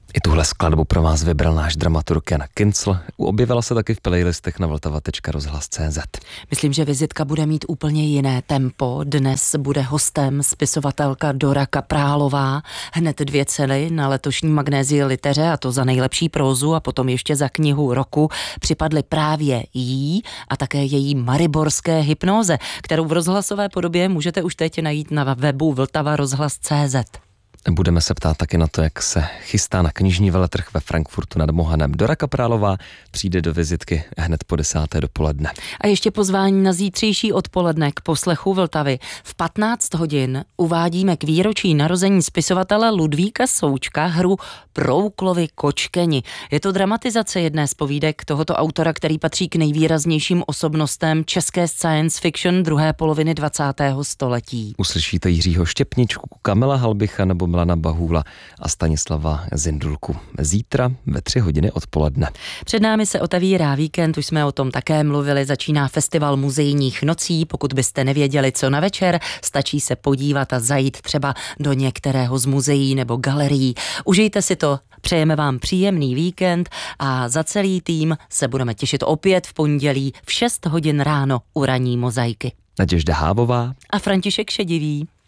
I tuhle skladbu pro vás vybral náš dramaturg Jana Kincl. Objevila se taky v playlistech na vltava.rozhlas.cz. Myslím, že vizitka bude mít úplně jiné tempo. Dnes bude hostem spisovatelka Dora Kaprálová. Hned 2 ceny na letošní Magnézii liteře, a to za nejlepší prózu a potom ještě za knihu roku, připadly právě jí a také její mariborské hypnóze, kterou v rozhlasové podobě můžete už teď najít na webu vltava.rozhlas.cz. Budeme se ptát taky na to, jak se chystá na knižní veletrh ve Frankfurtu nad Mohanem. Dora Kaprálová přijde do vizitky hned po 10. dopoledne. A ještě pozvání na zítřejší odpoledne k poslechu Vltavy. V 15 hodin uvádíme k výročí narození spisovatele Ludvíka Součka hru Prouklovi kočkeni. Je to dramatizace jedné z povídek tohoto autora, který patří k nejvýraznějším osobnostem české science fiction druhé poloviny 20. století. Uslyšíte Jiřího Štěpničku, Kamila Halbicha nebo Milana Bahůla a Stanislava Zindulku. Zítra ve 3 hodiny odpoledne. Před námi se otevírá víkend, už jsme o tom také mluvili, začíná festival muzejních nocí. Pokud byste nevěděli, co na večer, stačí se podívat a zajít třeba do některého z muzeí nebo galerií. Užijte si to, přejeme vám příjemný víkend a za celý tým se budeme těšit opět v pondělí v 6 hodin ráno u ranní mozaiky. Naděžda Hávová a František Šedivý.